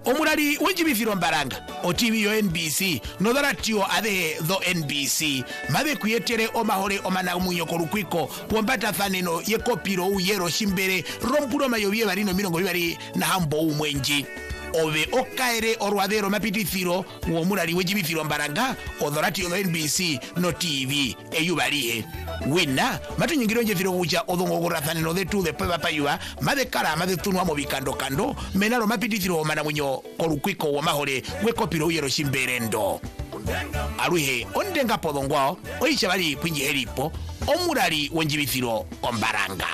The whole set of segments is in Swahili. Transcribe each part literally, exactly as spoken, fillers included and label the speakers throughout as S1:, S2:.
S1: omulali wenjibithiro mbaranga o T V yo N B C notharatio athe tho N B C mathe kwiyetere omahore omanamunyo korukwiko pombata thaneno ye kopiro uyero shimbere rompulo mayobie barino mirongo ibari na hambo umwenji ove okaere orwadero mapitithiro omulali wenjibithiro mbaranga otharatio tho N B C no T V eyubarihe wina matunyingiro njethiro uja odhongogora thaneno thetu the peba payua mathe kara mathe tunwa mo bikando kando menaro mapitithiro omanamunyo korukwiko wa mahore we kopiro uyero shimbere ndo aruhe ondenga podongwao oisha bali kwinji heripo omulali wenjibithiro ombaranga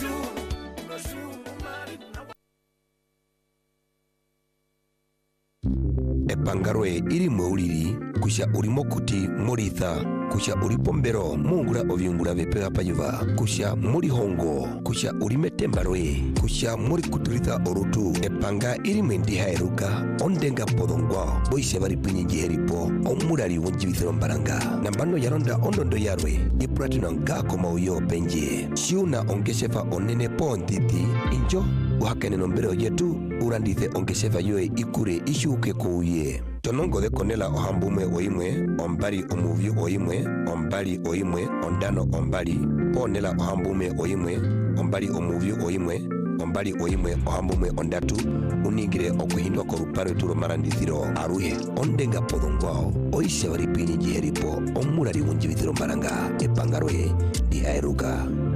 S2: epangarwe iri mweuliri kusha urimo kuti moritha kusha uripombero mungura ovyungura vepega payuva kusha muri hongo kusha urimetembarwe kusha muri kuturitha orutu epanga iri mwendi hairuka ondenga podongwa boise bari pinyi heripo omurari wonjibithiro mbaranga nambano yaronda ondondo yarwe ipratino ngako mauyo penje shiuna ongeshefa onene ponditi injo uhakeneno mbero yetu urandithe ongeshefa yoe ikure ishuke kouye tonongo de konela ohambume oimwe ombali omuvyu oimwe ombali oimwe ondano ombali ponela ohambume oimwe ombali omuvyu oimwe ombali oimwe ohambume ondatu uningire okuhindwa koruparo turo marandithiro aruhe ondenga podongwao oisha baripini jiheripo omulari wunjibithiro mbaranga epangaroe diairuka